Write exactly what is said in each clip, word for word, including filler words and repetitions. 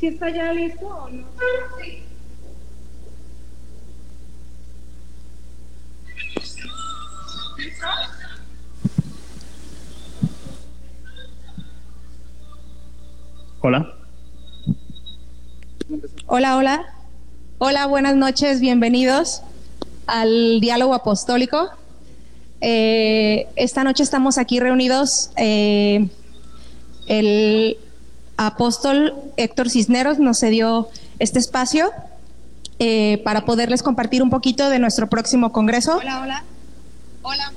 ¿Sí está ya listo o no? Sí. Hola. Hola, hola. Hola, buenas noches, bienvenidos al Diálogo Apostólico. Eh, esta noche estamos aquí reunidos. Eh, el apóstol Héctor Cisneros nos cedió este espacio eh, para poderles compartir un poquito de nuestro próximo congreso. Hola, hola. Hola.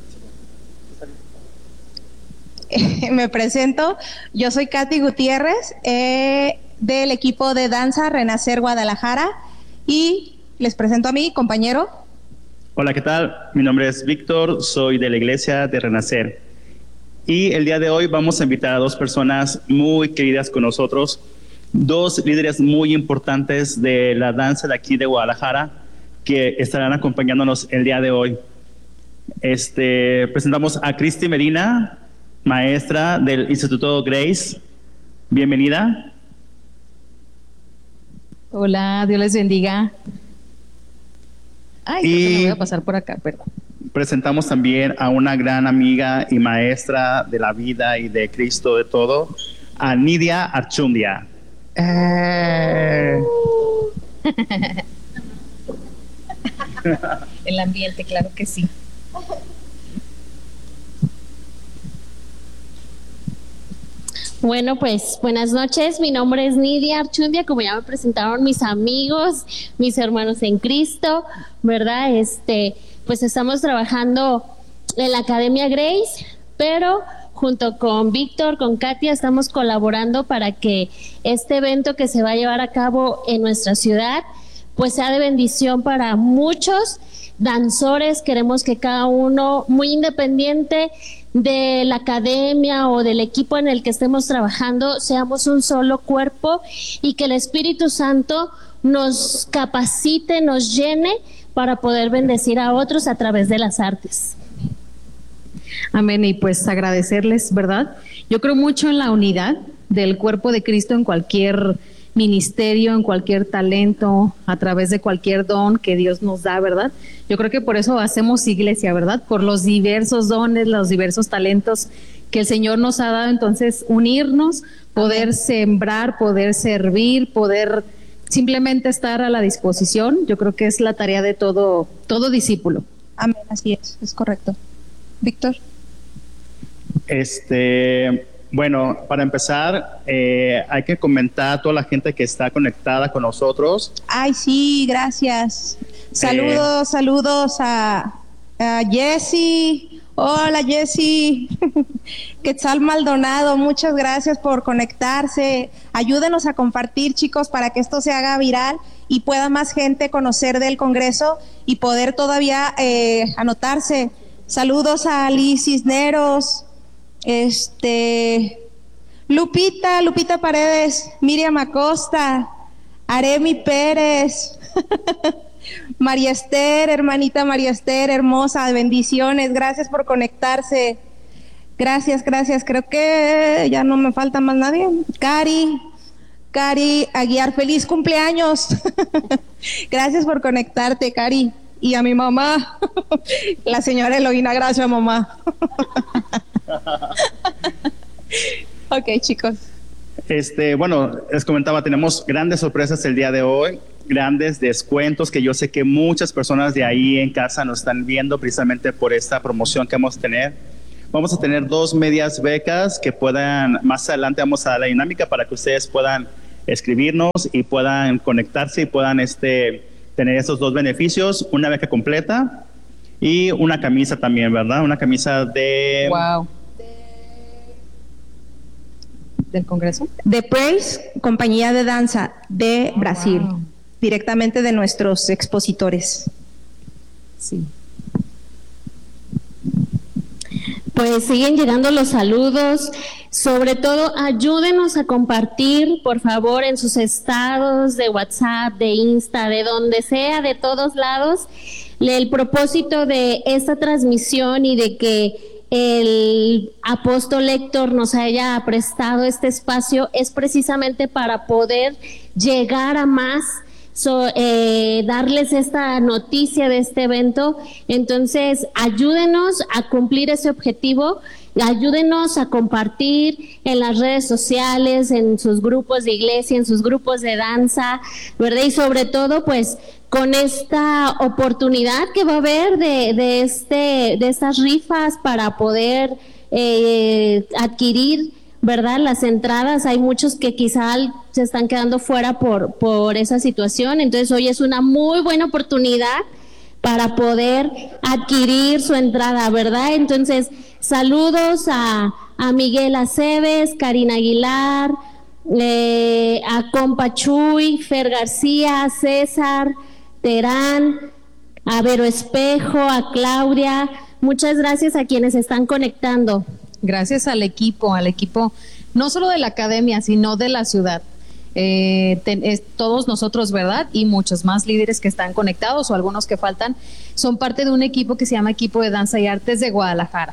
Eh, me presento, yo soy Katy Gutiérrez, eh, del equipo de danza Renacer Guadalajara, y les presento a mi compañero. Hola, ¿qué tal? Mi nombre es Víctor, soy de la Iglesia de Renacer. Y el día de hoy vamos a invitar a dos personas muy queridas con nosotros, dos líderes muy importantes de la danza de aquí de Guadalajara, que estarán acompañándonos el día de hoy. Este, presentamos a Cristi Medina, maestra del Instituto Grace. Bienvenida. Hola, Dios les bendiga. Ay, creo y que me voy a pasar por acá, perdón. Presentamos también a una gran amiga y maestra de la vida y de Cristo de todo, a Nidia Archundia. Eh. El ambiente, claro que sí. Bueno, pues buenas noches, mi nombre es Nidia Archundia, como ya me presentaron mis amigos, mis hermanos en Cristo, ¿verdad? Este, pues estamos trabajando en la Academia Grace, pero junto con Víctor, con Katia, estamos colaborando para que este evento que se va a llevar a cabo en nuestra ciudad, pues sea de bendición para muchos danzores. Queremos que cada uno, muy independiente de la academia o del equipo en el que estemos trabajando, seamos un solo cuerpo y que el Espíritu Santo nos capacite, nos llene para poder bendecir a otros a través de las artes. Amén, y pues agradecerles, ¿verdad? Yo creo mucho en la unidad del cuerpo de Cristo en cualquier ministerio, en cualquier talento, a través de cualquier don que Dios nos da, ¿verdad? Yo creo que por eso hacemos iglesia, ¿verdad? Por los diversos dones, los diversos talentos que el Señor nos ha dado. Entonces, unirnos, poder Amén. Sembrar, poder servir, poder simplemente estar a la disposición, yo creo que es la tarea de todo, todo discípulo. Amén, así es, es correcto. Víctor. Este... Bueno, para empezar, eh, hay que comentar a toda la gente que está conectada con nosotros. Ay, sí, gracias. Saludos, eh, saludos a, a Jessy. Hola, Jessy. Quetzal Maldonado, muchas gracias por conectarse. Ayúdenos a compartir, chicos, para que esto se haga viral y pueda más gente conocer del Congreso y poder todavía eh, anotarse. Saludos a Liz Cisneros. Este, Lupita, Lupita Paredes, Miriam Acosta, Aremi Pérez, María Esther, hermanita María Esther, hermosa, bendiciones, gracias por conectarse, gracias, gracias, creo que ya no me falta más nadie. Cari, Cari Aguiar, feliz cumpleaños, gracias por conectarte, Cari, y a mi mamá, la señora Eloína, gracias, mamá. Ok, chicos. Este, bueno, les comentaba, tenemos grandes sorpresas el día de hoy, grandes descuentos que yo sé que muchas personas de ahí en casa nos están viendo precisamente por esta promoción que vamos a tener. Vamos a tener dos medias becas que puedan, más adelante vamos a dar la dinámica para que ustedes puedan escribirnos y puedan conectarse y puedan este, tener esos dos beneficios, una beca completa y una camisa también, ¿verdad? Una camisa de... Wow. ¿Del Congreso? De Praise, compañía de danza de oh, Brasil, wow. Directamente de nuestros expositores. Sí. Pues siguen llegando los saludos, sobre todo ayúdenos a compartir, por favor, en sus estados de WhatsApp, de Insta, de donde sea, de todos lados, el propósito de esta transmisión y de que el apóstol Héctor nos haya prestado este espacio es precisamente para poder llegar a más, so, eh, darles esta noticia de este evento. Entonces, ayúdenos a cumplir ese objetivo, ayúdenos a compartir en las redes sociales, en sus grupos de iglesia, en sus grupos de danza, ¿verdad? Y sobre todo, pues, con esta oportunidad que va a haber de, de, este, de estas rifas para poder eh, adquirir, ¿verdad?, las entradas. Hay muchos que quizá se están quedando fuera por, por esa situación. Entonces, hoy es una muy buena oportunidad para poder adquirir su entrada, ¿verdad? Entonces, saludos a, a Miguel Aceves, Karina Aguilar, eh, a Compa Chuy, Fer García, César, Terán, a Vero Espejo, a Claudia. Muchas gracias a quienes están conectando. Gracias al equipo, al equipo no solo de la academia, sino de la ciudad. Eh, ten, es, todos nosotros, ¿verdad? Y muchos más líderes que están conectados o algunos que faltan, son parte de un equipo que se llama Equipo de Danza y Artes de Guadalajara.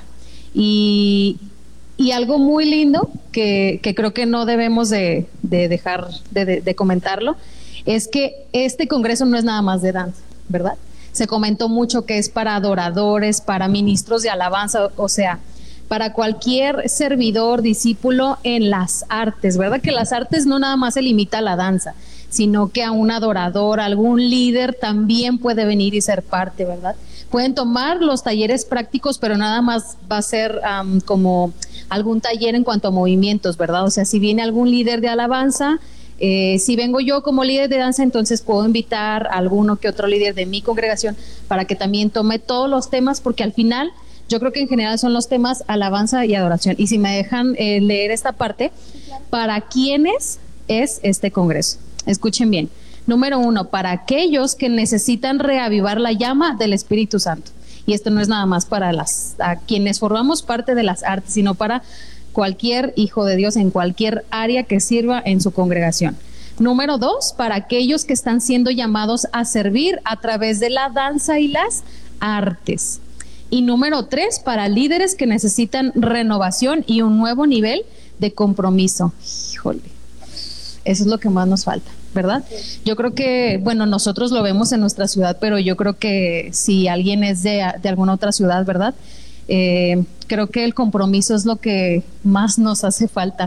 Y, y algo muy lindo que, que creo que no debemos de, de dejar de, de, de comentarlo, es que este congreso no es nada más de danza, ¿verdad? Se comentó mucho que es para adoradores, para ministros de alabanza, o sea, para cualquier servidor, discípulo en las artes, ¿verdad? Que las artes no nada más se limita a la danza, sino que a un adorador, a algún líder también puede venir y ser parte, ¿verdad? Pueden tomar los talleres prácticos, pero nada más va a ser um, como algún taller en cuanto a movimientos, ¿verdad? O sea, si viene algún líder de alabanza, eh, si vengo yo como líder de danza, entonces puedo invitar a alguno que otro líder de mi congregación para que también tome todos los temas, porque al final yo creo que en general son los temas alabanza y adoración. Y si me dejan eh, leer esta parte, ¿para quiénes es este congreso? Escuchen bien. Número uno, para aquellos que necesitan reavivar la llama del Espíritu Santo. Y esto no es nada más para las a quienes formamos parte de las artes, sino para cualquier hijo de Dios en cualquier área que sirva en su congregación. Número dos, para aquellos que están siendo llamados a servir a través de la danza y las artes. Y número tres, para líderes que necesitan renovación y un nuevo nivel de compromiso. Híjole, eso es lo que más nos falta, ¿verdad? Yo creo que, bueno, nosotros lo vemos en nuestra ciudad, pero yo creo que si alguien es de, de alguna otra ciudad, ¿verdad? Eh, creo que el compromiso es lo que más nos hace falta.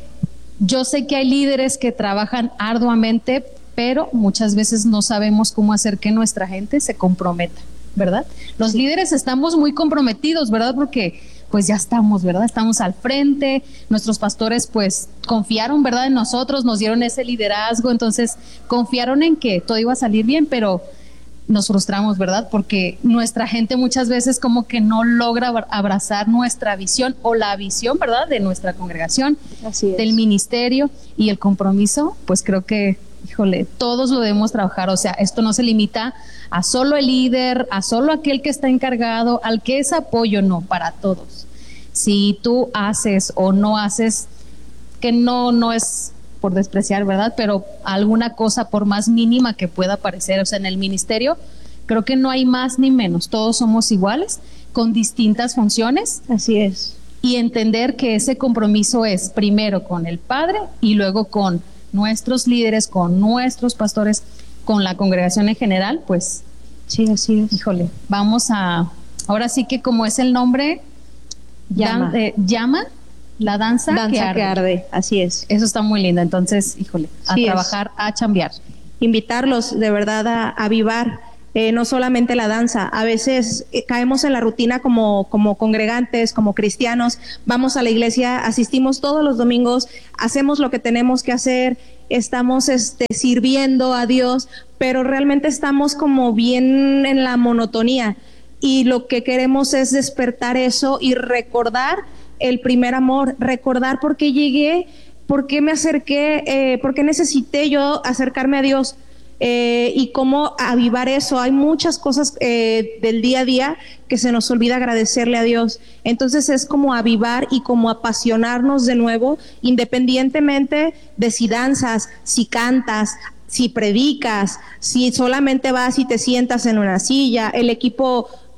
Yo sé que hay líderes que trabajan arduamente, pero muchas veces no sabemos cómo hacer que nuestra gente se comprometa, ¿verdad? Los líderes estamos muy comprometidos, ¿verdad? Porque pues ya estamos, ¿verdad? Estamos al frente, nuestros pastores pues confiaron, ¿verdad? En nosotros, nos dieron ese liderazgo, entonces confiaron en que todo iba a salir bien, pero nos frustramos, ¿verdad? Porque nuestra gente muchas veces como que no logra abrazar nuestra visión o la visión, ¿verdad? De nuestra congregación, Así es. del ministerio y el compromiso, pues creo que híjole, todos lo debemos trabajar, o sea, esto no se limita a solo el líder, a solo aquel que está encargado, al que es apoyo, no, para todos. Si tú haces o no haces, que no, no es por despreciar, ¿verdad? Pero alguna cosa, por más mínima que pueda parecer, o sea, en el ministerio, creo que no hay más ni menos, todos somos iguales, con distintas funciones. Así es. Y entender que ese compromiso es primero con el Padre y luego con nuestros líderes, con nuestros pastores, con la congregación en general, pues sí, así es. Híjole, vamos a, ahora sí que como es el nombre, llama, dan, eh, llama la danza, danza que, arde. que arde, así es. Eso está muy lindo, entonces, híjole, a sí trabajar, es. a chambear. Invitarlos de verdad a, a avivar. Eh, no solamente la danza, a veces eh, caemos en la rutina como, como congregantes, como cristianos, vamos a la iglesia, asistimos todos los domingos, hacemos lo que tenemos que hacer, estamos este, sirviendo a Dios, pero realmente estamos como bien en la monotonía y lo que queremos es despertar eso y recordar el primer amor, recordar por qué llegué, por qué me acerqué, eh, por qué necesité yo acercarme a Dios. Eh, y cómo avivar eso. Hay muchas cosas eh, del día a día que se nos olvida agradecerle a Dios. Entonces es como avivar y como apasionarnos de nuevo, independientemente de si danzas, si cantas, si predicas, si solamente vas y te sientas en una silla. El equipo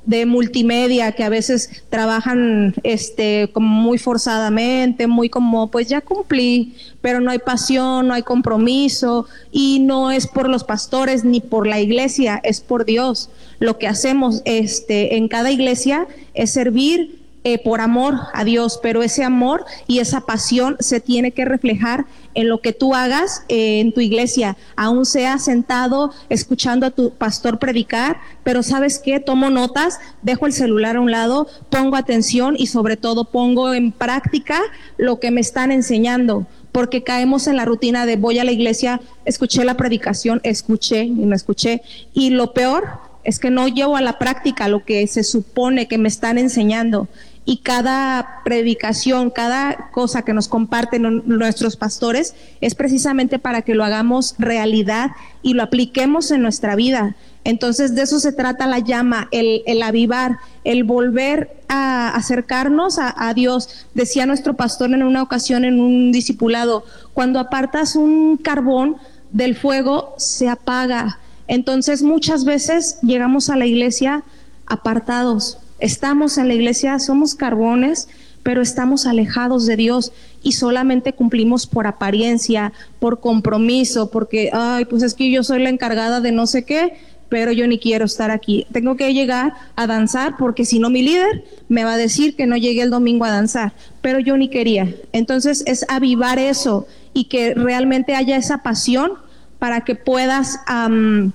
de multimedia que a veces trabajan este como muy forzadamente, muy como pues ya cumplí, pero no hay pasión, no hay compromiso, y no es por los pastores ni por la iglesia, es por Dios. Lo que hacemos este en cada iglesia es servir eh, por amor a Dios, pero ese amor y esa pasión se tiene que reflejar en lo que tú hagas eh, en tu iglesia, aún sea sentado escuchando a tu pastor predicar, pero ¿sabes qué? Tomo notas, dejo el celular a un lado, pongo atención y sobre todo pongo en práctica lo que me están enseñando, porque caemos en la rutina de voy a la iglesia, escuché la predicación, escuché y no escuché, y lo peor es que no llevo a la práctica lo que se supone que me están enseñando. Y cada predicación, cada cosa que nos comparten nuestros pastores es precisamente para que lo hagamos realidad y lo apliquemos en nuestra vida. Entonces de eso se trata la llama, el, el avivar, el volver a acercarnos a, a Dios. Decía nuestro pastor en una ocasión en un discipulado, cuando apartas un carbón del fuego se apaga. Entonces muchas veces llegamos a la iglesia apartados. Estamos en la iglesia, somos carbones, pero estamos alejados de Dios y solamente cumplimos por apariencia, por compromiso, porque, ay, pues es que yo soy la encargada de no sé qué, pero yo ni quiero estar aquí. Tengo que llegar a danzar porque si no mi líder me va a decir que no llegué el domingo a danzar, pero yo ni quería. Entonces es avivar eso y que realmente haya esa pasión para que puedas Um,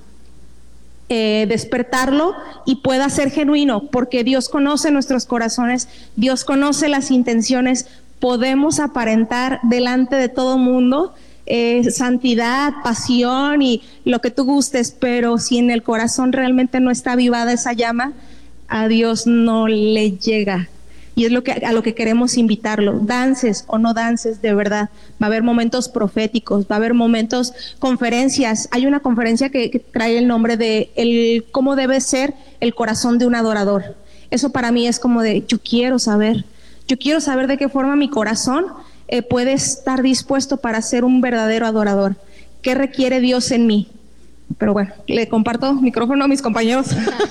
Eh, despertarlo y pueda ser genuino, porque Dios conoce nuestros corazones, Dios conoce las intenciones. Podemos aparentar delante de todo mundo eh, santidad, pasión y lo que tú gustes, pero si en el corazón realmente no está avivada esa llama, a Dios no le llega. Y es lo que, a lo que queremos invitarlo. Dances o no dances, de verdad. Va a haber momentos proféticos, va a haber momentos, conferencias. Hay una conferencia que, que trae el nombre de el, cómo debe ser el corazón de un adorador. Eso para mí es como de, yo quiero saber. Yo quiero saber de qué forma mi corazón eh, puede estar dispuesto para ser un verdadero adorador. ¿Qué requiere Dios en mí? Pero bueno, le comparto micrófono a mis compañeros.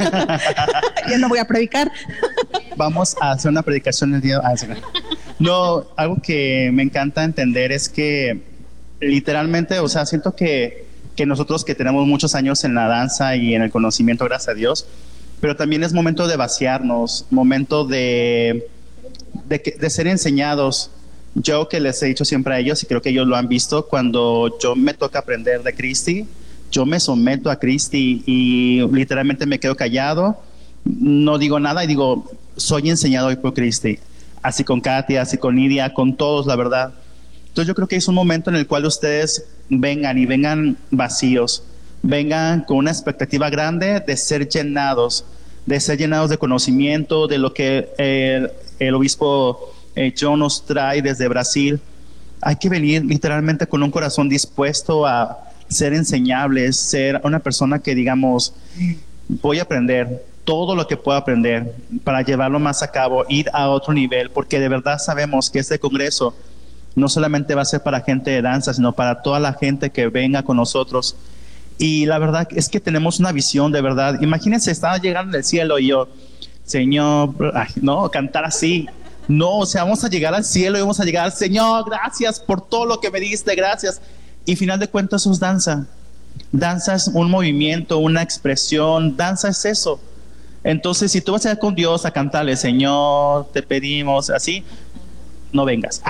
Ya no voy a predicar. Vamos a hacer una predicación el día. Ah, sí. No, algo que me encanta entender es que literalmente, o sea, siento que, que nosotros que tenemos muchos años en la danza y en el conocimiento, gracias a Dios, pero también es momento de vaciarnos, momento de, de, de ser enseñados. Yo que les he dicho siempre a ellos, y creo que ellos lo han visto, cuando yo me toca aprender de Cristi, yo me someto a Cristi y literalmente me quedo callado, no digo nada y digo, soy enseñado hoy por Cristi, así con Katia, así con Nidia, con todos, la verdad. Entonces yo creo que es un momento en el cual ustedes vengan y vengan vacíos, vengan con una expectativa grande de ser llenados, de ser llenados de conocimiento, de lo que el, el obispo eh, John nos trae desde Brasil. Hay que venir literalmente con un corazón dispuesto a ser enseñables, ser una persona que digamos, voy a aprender todo lo que pueda aprender para llevarlo más a cabo, ir a otro nivel, porque de verdad sabemos que este congreso no solamente va a ser para gente de danza, sino para toda la gente que venga con nosotros. Y la verdad es que tenemos una visión de verdad. Imagínense, estaba llegando del cielo y yo, Señor, ay, no, cantar así. No, o sea, vamos a llegar al cielo y vamos a llegar, Señor, gracias por todo lo que me diste, gracias. Y final de cuentas eso es danza. Danza es un movimiento, una expresión, danza es eso. Entonces, si tú vas a ir con Dios a cantarle, Señor, te pedimos, así, no vengas.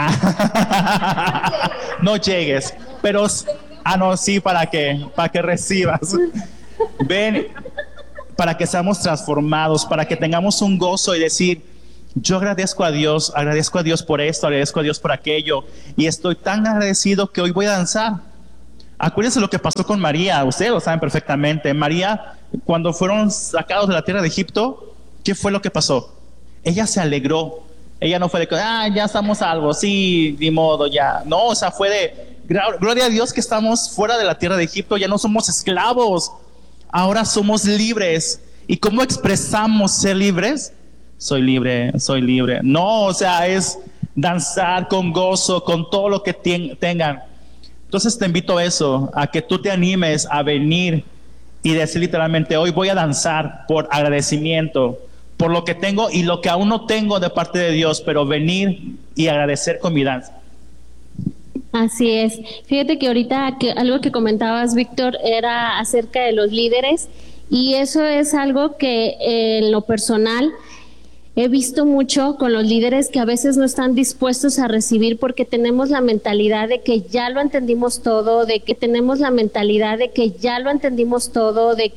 No llegues. Pero, ah, no, sí, para que, para que recibas. Ven, para que seamos transformados, para que tengamos un gozo y decir, yo agradezco a Dios, agradezco a Dios por esto, agradezco a Dios por aquello, y estoy tan agradecido que hoy voy a danzar. Acuérdense lo que pasó con María, ustedes lo saben perfectamente. María, cuando fueron sacados de la tierra de Egipto, ¿qué fue lo que pasó? Ella se alegró. Ella no fue de, ah, ya estamos salvos, sí, ni modo, ya. No, o sea, fue de, gloria a Dios que estamos fuera de la tierra de Egipto, ya no somos esclavos, ahora somos libres. ¿Y cómo expresamos ser libres? Soy libre, soy libre. No, o sea, es danzar con gozo, con todo lo que ten, tengan. Entonces te invito a eso, a que tú te animes a venir y decir literalmente, hoy voy a danzar por agradecimiento, por lo que tengo y lo que aún no tengo de parte de Dios, pero venir y agradecer con mi danza. Así es. Fíjate que ahorita que algo que comentabas, Víctor, era acerca de los líderes, y eso es algo que eh, en lo personal he visto mucho con los líderes, que a veces no están dispuestos a recibir porque tenemos la mentalidad de que ya lo entendimos todo, de que tenemos la mentalidad de que ya lo entendimos todo, de